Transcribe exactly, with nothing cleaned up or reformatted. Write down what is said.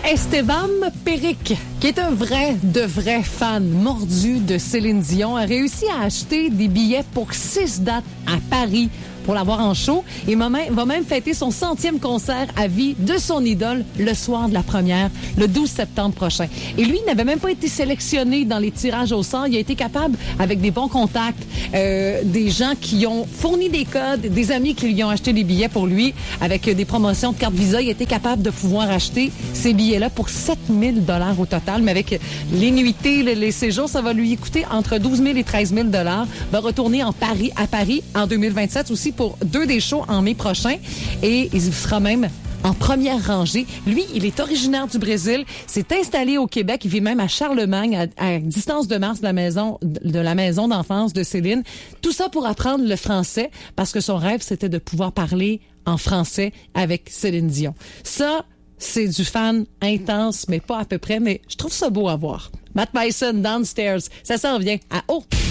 Esteban Peric, qui est un vrai, de vrai fan mordu de Céline Dion, a réussi à acheter des billets pour six dates à Paris pour la voir en show et va même fêter son centième concert à vie de son idole le soir de la première, le douze septembre prochain. Et lui n'avait même pas été sélectionné dans les tirages au sort. Il a été capable, avec des bons contacts, euh, des gens qui ont fourni des codes, des amis qui lui ont acheté des billets pour lui, avec des promotions de carte Visa, il a été capable de pouvoir acheter ces billets-là pour sept mille dollars au total. Mais avec les nuitées, les, les séjours, ça va lui coûter entre douze mille et treize mille dollars. Va retourner en Paris, à Paris en deux mille vingt-sept aussi pour deux des shows en mai prochain. Et il sera même en première rangée. Lui, il est originaire du Brésil, s'est installé au Québec, il vit même à Charlemagne, à, à distance de marche de la maison de la maison d'enfance de Céline. Tout ça pour apprendre le français, parce que son rêve, c'était de pouvoir parler en français avec Céline Dion. Ça, c'est du fan intense, mais pas à peu près, mais je trouve ça beau à voir. Matt Bison, Downstairs, ça s'en vient à haut.